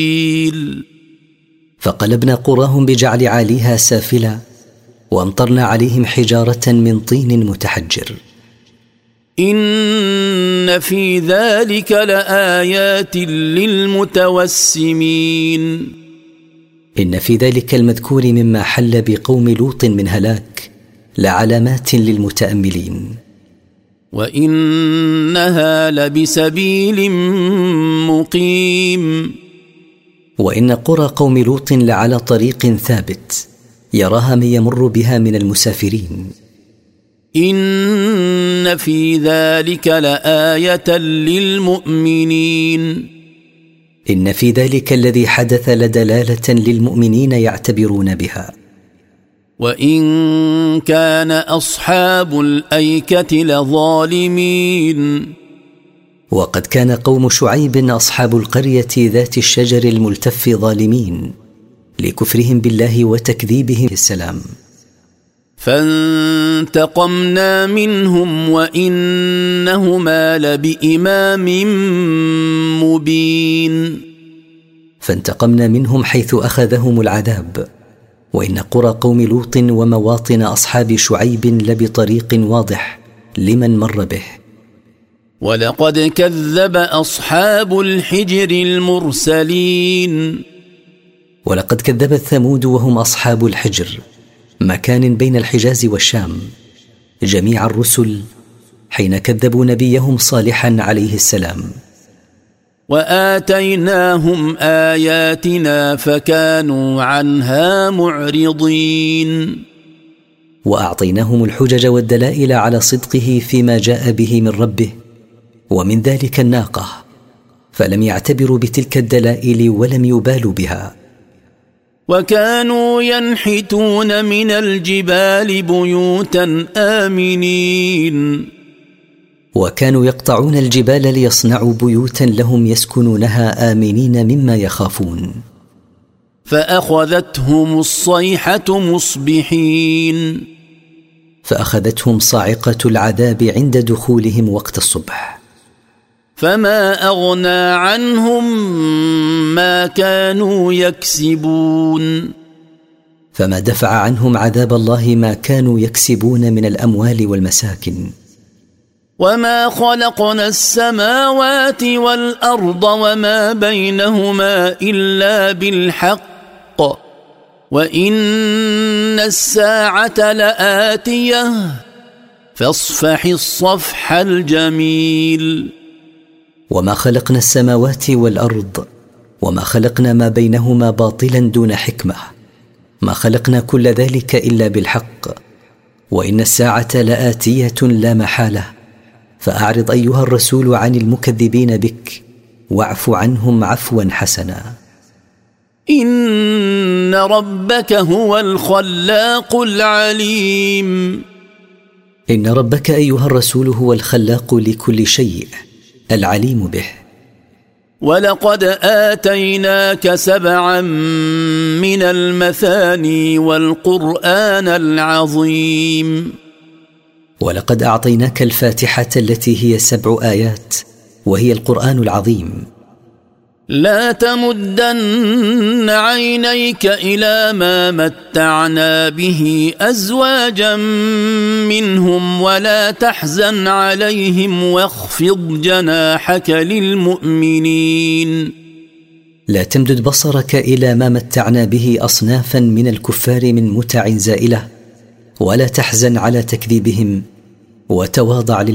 فقلبنا قراهم بجعل عاليها سافلا وامطرنا عليهم حجارة من طين متحجر. إن في ذلك لآيات للمتوسمين. إن في ذلك المذكور مما حل بقوم لوط من هلاك لعلامات للمتأملين. وإنها لبسبيل مقيم. وإن قرى قوم لوط لعلى طريق ثابت يراها من يمر بها من المسافرين. إن في ذلك لآية للمؤمنين. إن في ذلك الذي حدث لدلالة للمؤمنين يعتبرون بها. وإن كان أصحاب الأيكة لظالمين. وقد كان قوم شعيب أصحاب القرية ذات الشجر الملتف ظالمين لكفرهم بالله وتكذيبهم السلام. فانتقمنا منهم وإنهما لبإمام مبين. فانتقمنا منهم حيث أخذهم العذاب، وإن قرى قوم لوط ومواطن أصحاب شعيب لبطريق واضح لمن مر به. ولقد كذب أصحاب الحجر المرسلين. ولقد كذبت ثمود وهم أصحاب الحجر، مكان بين الحجاز والشام، جميع الرسل حين كذبوا نبيهم صالحا عليه السلام. وآتيناهم آياتنا فكانوا عنها معرضين. وأعطيناهم الحجج والدلائل على صدقه فيما جاء به من ربه، ومن ذلك الناقة، فلم يعتبروا بتلك الدلائل ولم يبالوا بها. وكانوا ينحتون من الجبال بيوتا آمنين. وكانوا يقطعون الجبال ليصنعوا بيوتا لهم يسكنونها آمنين مما يخافون. فأخذتهم الصيحة مصبحين. فأخذتهم صاعقة العذاب عند دخولهم وقت الصبح. فما أغنى عنهم ما كانوا يكسبون. فما دفع عنهم عذاب الله ما كانوا يكسبون من الأموال والمساكن. وما خلقنا السماوات والأرض وما بينهما إلا بالحق وإن الساعة لآتية فاصفح الصفح الجميل. وما خلقنا السماوات والأرض وما خلقنا ما بينهما باطلا دون حكمة، ما خلقنا كل ذلك إلا بالحق، وإن الساعة لآتية لا محالة، فأعرض أيها الرسول عن المكذبين بك واعف عنهم عفوا حسنا. إن ربك هو الخلاق العليم. إن ربك أيها الرسول هو الخلاق لكل شيء العليم به. ولقد آتيناك 7 من المثاني والقرآن العظيم. ولقد أعطيناك الفاتحة التي هي 7 آيات وهي القرآن العظيم. لا تمدن عينيك إلى ما متعنا به أزواجا منهم ولا تحزن عليهم واخفض جناحك للمؤمنين. لا تمدد بصرك إلى ما متعنا به أصنافا من الكفار من متع زائلة، ولا تحزن على تكذيبهم، وتواضع